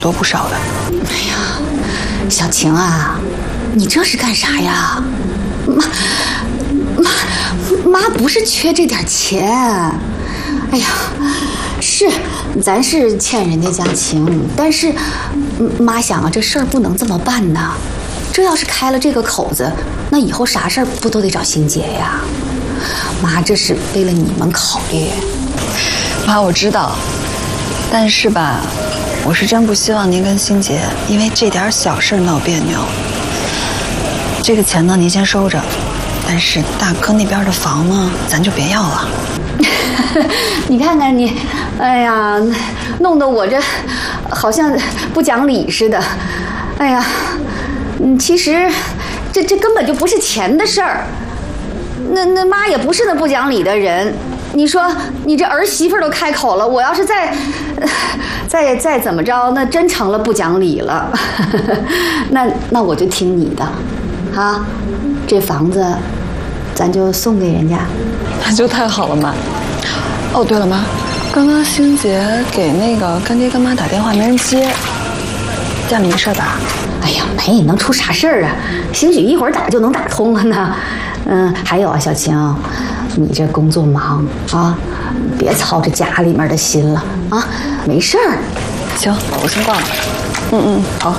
多不少的。 哎呀，小晴啊，你这是干啥呀？妈不是缺这点钱。哎呀，是，咱是欠人家家情，但是妈想啊，这事儿不能这么办呐。这要是开了这个口子，那以后啥事儿不都得找欣姐呀？妈，这是为了你们考虑。 妈，我知道，但是吧，我是真不希望您跟欣姐因为这点小事闹别扭。这个钱呢，您先收着，但是大哥那边的房呢，咱就别要了。 你看看你，哎呀，弄得我这好像不讲理似的。哎呀，其实这根本就不是钱的事儿。那妈也不是那不讲理的人。你说你这儿媳妇都开口了，我要是再怎么着，那真成了不讲理了。那我就听你的，啊，这房子咱就送给人家。 那就太好了妈。哦，对了妈，刚刚欣姐给那个干爹干妈打电话没人接，家里没事吧？ 哎呀，没，能出啥事儿啊？兴许一会儿打就能打通了呢。还有啊，小晴，你这工作忙啊，别操着家里面的心了啊，没事儿。 行，我先挂了。好。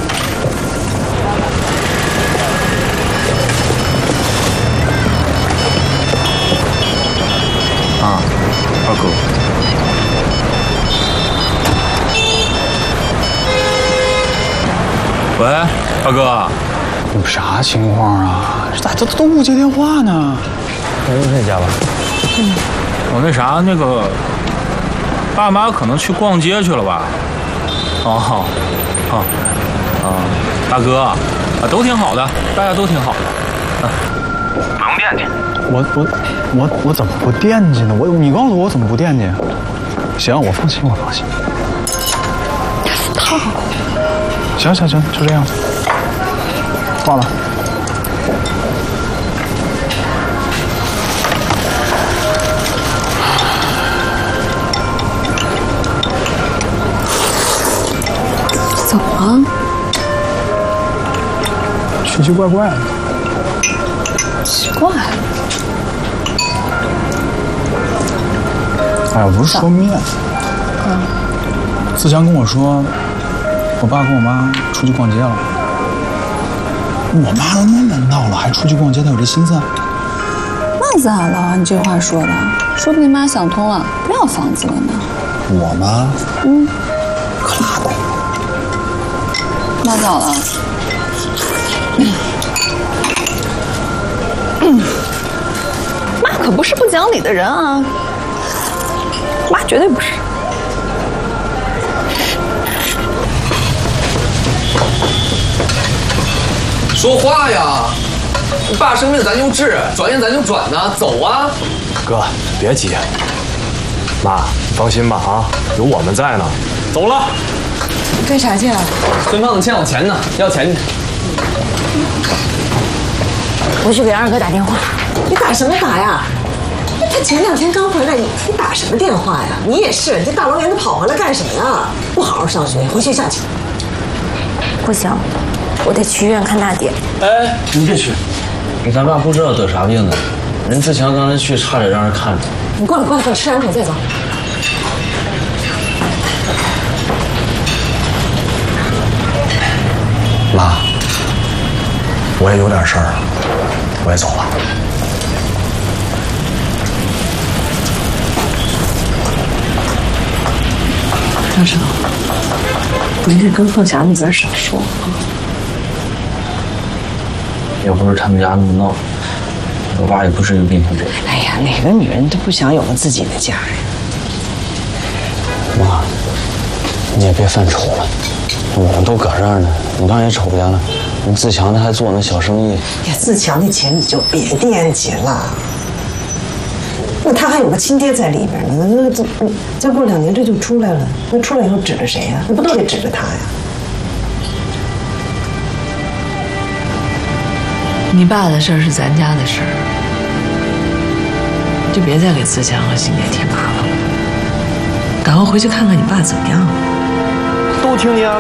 啊，二哥。喂，二哥， 有啥情况啊？这咋都不接电话呢？ 那就在家吧。我那啥，那个爸妈可能去逛街去了吧？大哥啊，都挺好的，大家都挺好的。 不用惦记。 我怎么不惦记呢？你告诉我怎么不惦记？行，我放心，我放心。行，就这样，挂了。 怎么了？ 奇奇怪怪的。 奇怪。 哎呀，不是说面。自强跟我说，我爸跟我妈出去逛街了。我妈都那么闹了，还出去逛街，她有这心思？ 那咋了？你这话说的，说不定妈想通了，不要房子了呢。 我妈？可拉倒。 妈早了。妈可不是不讲理的人啊，妈绝对不是。 说话呀！你爸生病咱就治，转院咱就转呐，走啊！ 哥，别急，妈，你放心吧啊，有我们在呢。走了。 干啥去啊？ 孙胖子欠我钱呢，要钱去。 我去给二哥打电话。你打什么打呀？他前2天刚回来，你打什么电话呀？你也是，你这大老远的跑回来干什么呀？不好好上学，回学校去。 不行，我得去医院看大爹。 哎，你别去，咱爸不知道得啥病呢。人志强刚才去，差点让人看着。 你过来，吃2口再走。 妈，我也有点事儿了，我也走了。 张少，你得跟凤霞那边少说啊。 要不是他们家那么闹，我爸也不至于病成这样。 哎呀，哪个女人都不想有个自己的家呀？ 妈，你也别犯愁了，我们都搁这儿呢，你当然也瞅不见了。你自强他还做那小生意， 呀，自强的钱你就别惦记了。那他还有个亲爹在里边呢，那再过2年这就出来了，那出来以后指着谁呀？那不都得指着他呀？ 你爸的事儿是咱家的事儿，就别再给自强和欣姐添麻烦了。赶快回去看看你爸怎么样了。 都轻呀。